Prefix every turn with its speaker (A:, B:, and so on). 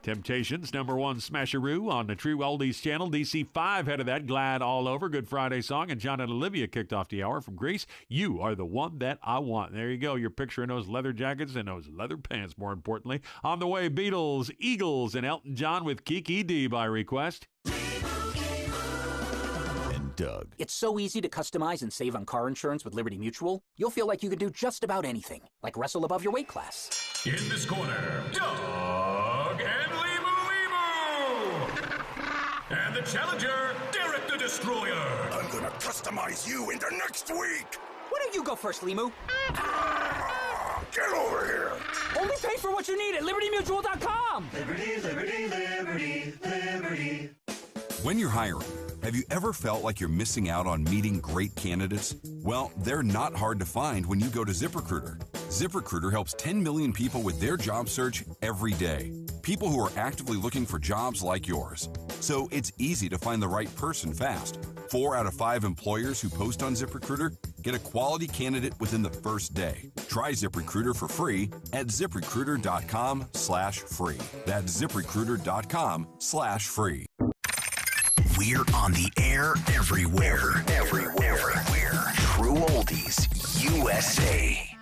A: Temptations, #1 Smasheroo on the True Oldies channel. DC5 head of that. Glad All Over. Good Friday song. And John and Olivia kicked off the hour from Greece. You are the one that I want. There you go. You're picturing those leather jackets and those leather pants, more importantly. On the way, Beatles, Eagles, and Elton John with Kiki D by request. And Doug.
B: It's so easy to customize and save on car insurance with Liberty Mutual. You'll feel like you could do just about anything, like wrestle above your weight class.
C: In this corner, Doug and and the challenger, Derek the Destroyer.
D: I'm gonna customize you into next week.
B: Why don't you go first, Limu?
D: Get over here.
B: Only pay for what you need at LibertyMutual.com.
E: Liberty, liberty, liberty, liberty.
F: When you're hiring, have you ever felt like you're missing out on meeting great candidates? Well, they're not hard to find when you go to ZipRecruiter. ZipRecruiter helps 10 million people with their job search every day. People who are actively looking for jobs like yours. So it's easy to find the right person fast. 4 out of 5 employers who post on ZipRecruiter get a quality candidate within the first day. Try ZipRecruiter for free at ZipRecruiter.com/free. That's ZipRecruiter.com/free.
D: We're on the air everywhere. Everywhere. True Oldies USA.